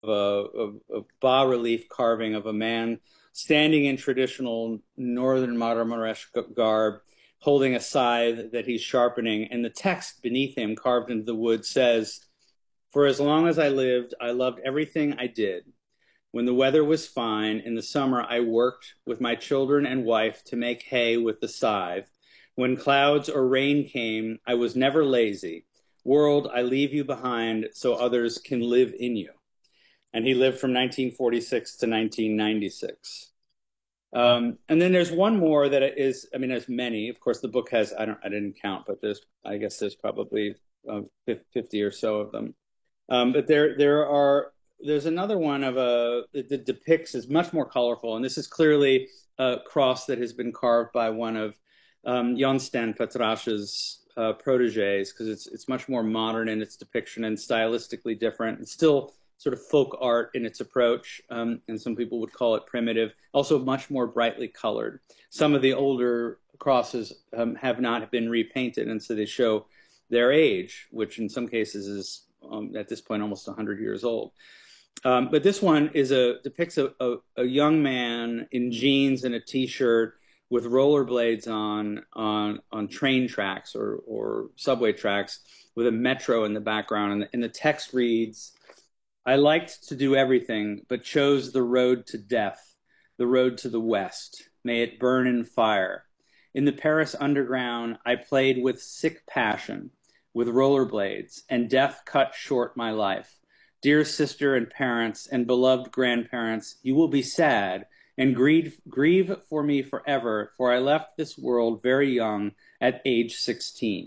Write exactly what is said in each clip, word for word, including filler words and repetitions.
a, a, a bas-relief carving of a man standing in traditional northern Marrakesh garb, holding a scythe that he's sharpening. And the text beneath him, carved into the wood, says, "For as long as I lived, I loved everything I did. When the weather was fine, in the summer I worked with my children and wife to make hay with the scythe. When clouds or rain came, I was never lazy. World, I leave you behind so others can live in you." And he lived from nineteen forty-six to nineteen ninety-six. Um, and then there's one more that is, I mean, there's many. Of course, the book has, I don't, I didn't count, but there's, I guess there's probably uh, fifty or so of them. Um, but there, there are, there's another one of a, that depicts, is much more colorful. And this is clearly a cross that has been carved by one of um, Jan Steen Patrasche's uh, proteges, because it's, it's much more modern in its depiction and stylistically different. It's still sort of folk art in its approach, um, and some people would call it primitive, also much more brightly colored. Some of the older crosses um, have not been repainted, and so they show their age, which in some cases is, um, at this point, almost one hundred years old. Um, but this one is a depicts a, a, a young man in jeans and a t-shirt with rollerblades on, on, on train tracks or, or subway tracks with a metro in the background, and the, and the text reads, "I liked to do everything, but chose the road to death, the road to the west. May it burn in fire. In the Paris underground, I played with sick passion, with rollerblades, and death cut short my life. Dear sister and parents and beloved grandparents, you will be sad and grieve, grieve for me forever, for I left this world very young at age sixteen.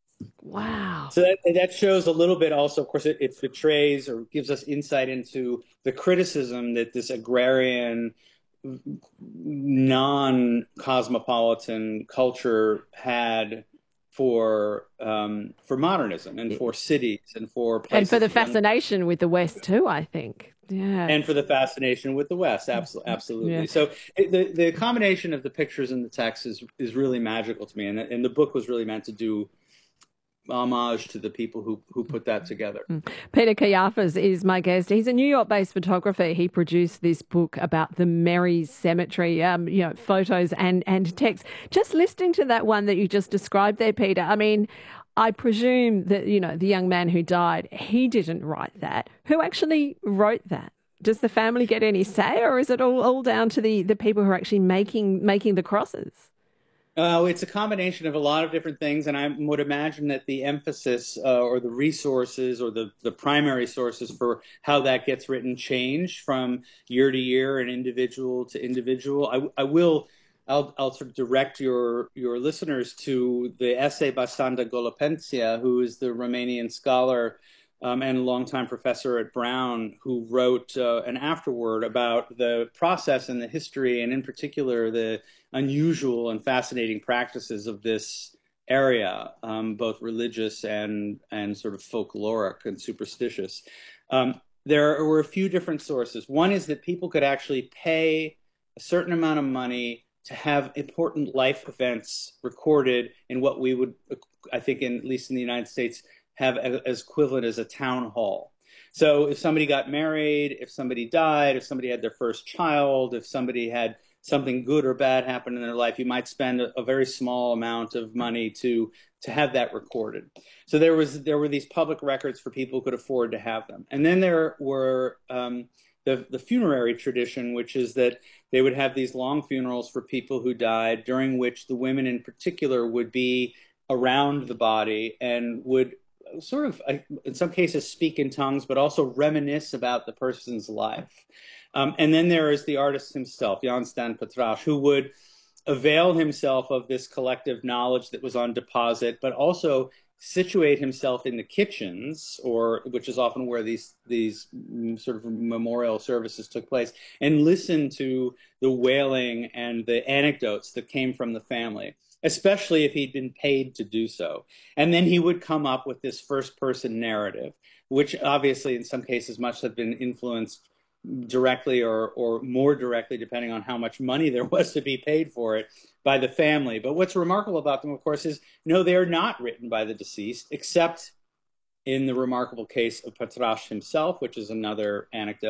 Wow. So that, that shows a little bit also, of course, it, it betrays or gives us insight into the criticism that this agrarian, non-cosmopolitan culture had for um, for modernism and for cities and for places. And for the fascination with the West too, I think. Yeah. And for the fascination with the West, absolutely. absolutely. Yeah. So it, the, the combination of the pictures and the text is, is really magical to me. And, and the book was really meant to do homage to the people who who put that together. Peter Kayafas is my guest. He's a New York-based photographer. He produced this book about the Merry Cemetery, um, you know, photos and, and text. Just listening to that one that you just described there, Peter, I mean, I presume that, you know, the young man who died, he didn't write that. Who actually wrote that? Does the family get any say, or is it all, all down to the, the people who are actually making making the crosses? Uh, it's a combination of a lot of different things, and I would imagine that the emphasis uh, or the resources or the, the primary sources for how that gets written change from year to year and individual to individual. I, I will, I'll, I'll sort of direct your your listeners to the essay by Sanda Golopenția, who is the Romanian scholar um, and longtime professor at Brown, who wrote uh, an afterword about the process and the history, and in particular the unusual and fascinating practices of this area, um, both religious and and sort of folkloric and superstitious. Um, there were a few different sources. One is that people could actually pay a certain amount of money to have important life events recorded in what we would, I think, in, at least in the United States, have as equivalent as a town hall. So if somebody got married, if somebody died, if somebody had their first child, if somebody had something good or bad happen in their life, you might spend a, a very small amount of money to to have that recorded. So there was there were these public records for people who could afford to have them. And then there were um, the, the funerary tradition, which is that they would have these long funerals for people who died, during which the women in particular would be around the body and would sort of, in some cases, speak in tongues, but also reminisce about the person's life. Um, and then there is the artist himself, Jan Steen Patrasche, who would avail himself of this collective knowledge that was on deposit, but also situate himself in the kitchens, or which is often where these these sort of memorial services took place, and listen to the wailing and the anecdotes that came from the family, especially if he'd been paid to do so. And then he would come up with this first-person narrative, which obviously in some cases must have been influenced directly or, or more directly, depending on how much money there was to be paid for it, by the family. But what's remarkable about them, of course, is no, they are not written by the deceased, except in the remarkable case of Patrash himself, which is another anecdote.